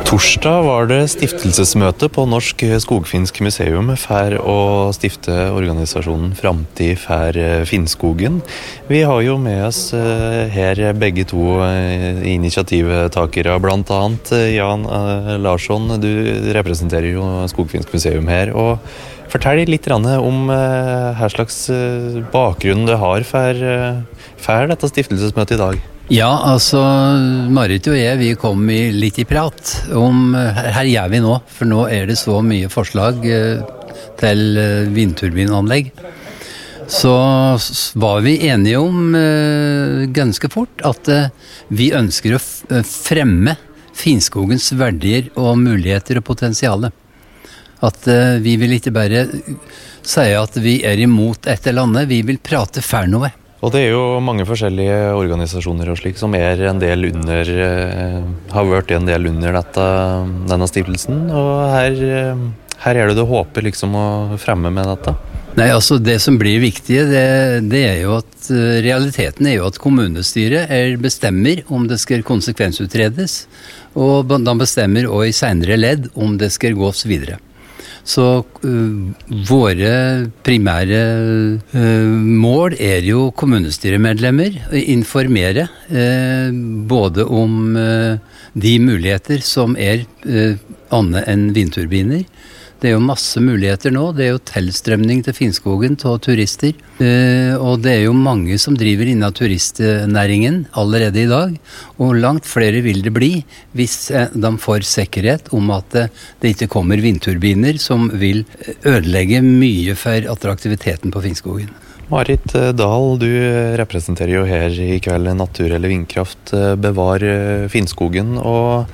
Torsdag var det stiftelsesmøte på Norsk Skogfinsk Museum for å stifte organisasjonen Framtid for Finnskogen. Vi har jo med oss her begge to initiativtakere, blant annet Jan Larsson. Du representerer jo Skogfinsk Museum her, og fortell litt om hva slags bakgrunn du har for dette stiftelsesmøtet i dag. Ja, altså Marit og vi kom litt i prat om her gjør vi nå, for nå det så mye forslag til vindturbinanlegg. Så var vi enige om ganske fort at vi ønsker å fremme Finnskogens verdier og muligheter og potensiale. At vi vil ikke bare si at vi imot et eller annet, vi vil prate for noe. Og det jo mange forskjellige organisasjoner og slik som en del under, har vært en del under denne stiftelsen, og her det du håper liksom å fremme med dette? Nei, altså det som blir viktig, det jo at realiteten jo at kommunestyret bestemmer om det skal konsekvensutredes, og de bestemmer også i senere ledd om det skal gås videre. Så våre primære mål jo kommunestyremedlemmer å informere både om de muligheter som annet enn vindturbiner. Det jo masse muligheter nå, det jo tilstrømning til Finnskogen til turister, og det jo mange som driver innen turistnæringen allerede i dag, og langt flere vil det bli hvis de får sikkerhet om at det ikke kommer vindturbiner som vil ødelegge mye for attraktiviteten på Finnskogen. Marit Dahl, du representerer jo her i kveld Natur eller Vindkraft Bevar Finnskogen, og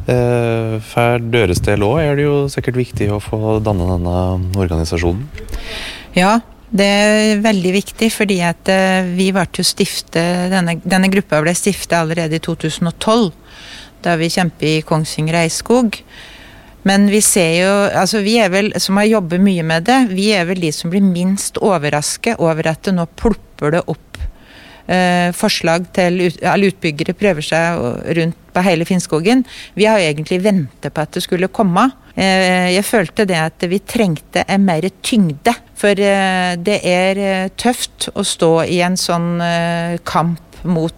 for deres del også det jo sikkert viktig å få danne denne organisasjonen. Ja, det veldig viktig, fordi at vi ble jo denne gruppa ble stiftet allerede i 2012, da vi kjempet i Kongsvinger Reisskog. Men vi ser jo, altså vi vel, som har jobbet mye med det, vi vel de som blir minst overrasket over at det nå plopper det opp forslag til alle utbyggere prøver seg rundt på hele Finnskogen. Vi har jo egentlig ventet på at det skulle komme. Jeg følte det at vi trengte en mer tyngde, for det tøft å stå i en sånn kamp mot